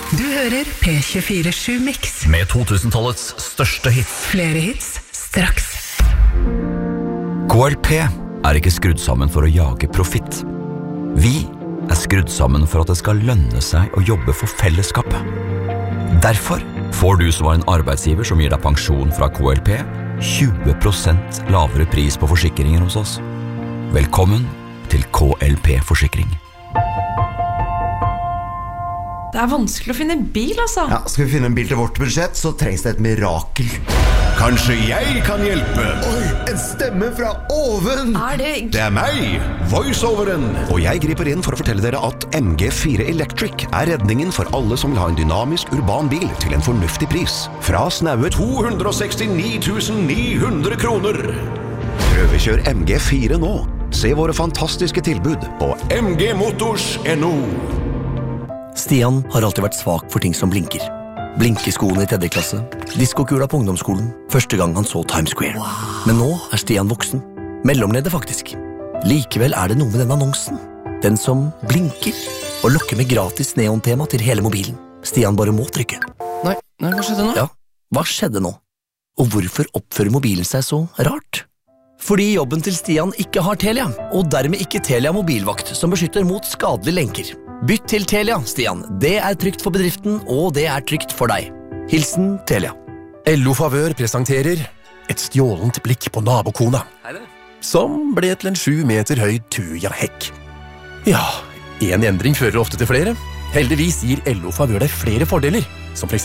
Du hører P24-7-mix. Med 2000-tallets største hits. Flere hits, straks. KLP er ikke skrudd sammen for å jage profitt. Vi er skrudd sammen for at det skal lønne seg å jobbe for fellesskapet. Derfor får du som var en arbeidsgiver som gir deg pensjon fra KLP 20% lavere pris på forsikringer hos oss. Velkommen til KLP Forsikring. Det er vanskelig å finne en bil, altså. Ja, skal vi finne en bil til vårt budsjett, så trengs det et mirakel. Kanskje jeg kan hjelpe? Oi, en stemme fra oven! Det er meg, voiceoveren. Og jeg griper inn for å fortelle dere at MG4 Electric er redningen for alle som vil ha en dynamisk urban bil til en fornuftig pris. Fra snaue 269 900 kroner. Prøvekjør MG4 nå. Se våre fantastiske tilbud på mgmotors.no. Stian har alltid vært svak for ting som blinker. Blinkeskoene i 3. klasse, diskokula på ungdomsskolen, første gang han så Times Square. Men nå er Stian voksen. Mellomleder faktisk. Likevel er det noe med den annonsen. Den som blinker og lokker med gratis neontema til hele mobilen. Stian bare må trykke. Nei, hva skjedde nå? Ja, hva skjedde nå? Og hvorfor oppfører mobilen seg så rart? Fordi jobben til Stian ikke har Telia, og dermed ikke Telia mobilvakt som beskytter mot skadelige lenker. Bytt til Telia, Stian. Det er trygt for bedriften, og det er trygt for deg. Hilsen Telia. LO Favør presenterer et stjålent blikk på nabokona, som ble til en 7 meter høy tuja-hekk. Ja, en endring fører ofte til flere. Heldigvis gir LO Favør deg flere fordeler, som for eksempel